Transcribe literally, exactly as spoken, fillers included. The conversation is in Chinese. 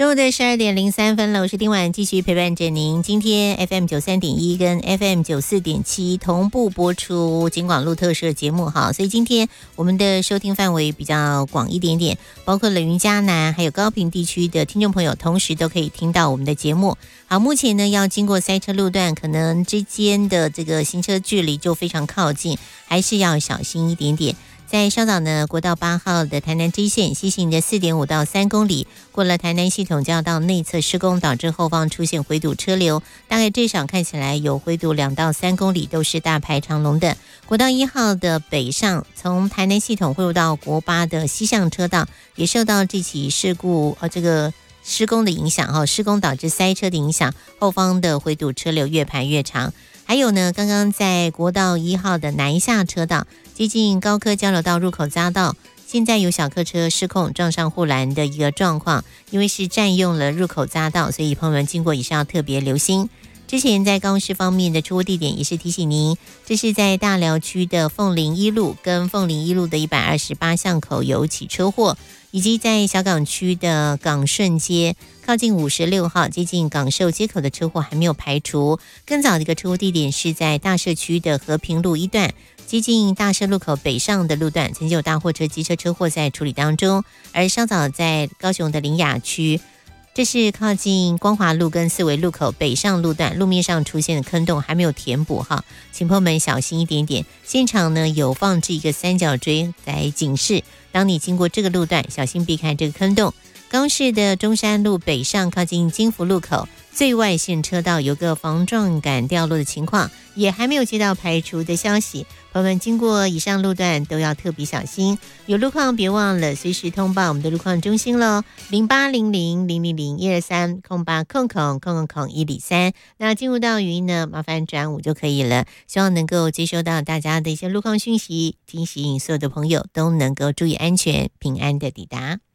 中午的十二点零三分了，我是丁婉，继续陪伴着您。今天 F M 九三点一跟 F M 九四点七同步播出金广路特设节目哈，所以今天我们的收听范围比较广一点点，包括了云嘉南还有高屏地区的听众朋友，同时都可以听到我们的节目。好，目前呢要经过塞车路段，可能之间的这个行车距离就非常靠近，还是要小心一点点。在稍早呢，国道八号的台南支线西行的 四点五 到三公里，过了台南系统就要到内侧施工，导致后方出现回堵车流，大概至少看起来有回堵两到三公里，都是大排长龙的。国道一号的北上，从台南系统汇入到国八的西向车道，也受到这起事故呃这个施工的影响哈，施工导致塞车的影响，后方的回堵车流越排越长。还有呢，刚刚在国道一号的南下车道接近高科交流道入口匝道，现在有小客车失控撞上护栏的一个状况，因为是占用了入口匝道，所以朋友们经过也是要特别留心。之前在高雄市方面的出货地点也是提醒您，这是在大寮区的凤林一路跟凤林一路的一百二十八巷口有起车祸，以及在小港区的港顺街靠近五十六号接近港寿街口的车祸还没有排除。更早的一个车祸地点是在大社区的和平路一段接近大社路口北上的路段，曾经有大货车机车车祸在处理当中。而稍早在高雄的苓雅区，这是靠近光华路跟四维路口北上路段，路面上出现的坑洞还没有填补哈，请朋友们小心一点点。现场呢有放置一个三角锥来警示，当你经过这个路段，小心避开这个坑洞。高雄市的中山路北上靠近金福路口最外线车道有个防撞杆掉落的情况，也还没有接到排除的消息。朋友们经过以上路段都要特别小心，有路况别忘了随时通报我们的路况中心咯，零八零零零零零一二三空八空空空空空一里三。那进入到语音呢，麻烦转五就可以了。希望能够接收到大家的一些路况讯息，提醒所有的朋友都能够注意安全，平安的抵达。